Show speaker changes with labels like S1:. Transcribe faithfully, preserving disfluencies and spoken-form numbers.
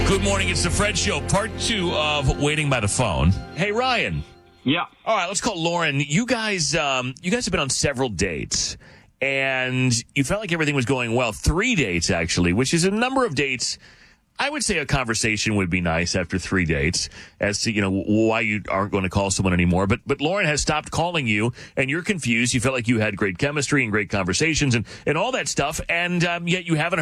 S1: Good morning. It's the Fred Show, part two of Waiting by the Phone. Hey, Ryan.
S2: Yeah.
S1: All right, let's call Lauren. You guys, um, you guys have been on several dates, and you felt like everything was going well. Three dates, actually, which is a number of dates. I would say a conversation would be nice after three dates as to, you know, why you aren't going to call someone anymore. But but Lauren has stopped calling you, and you're confused. You felt like you had great chemistry and great conversations and, and all that stuff, and um, yet you haven't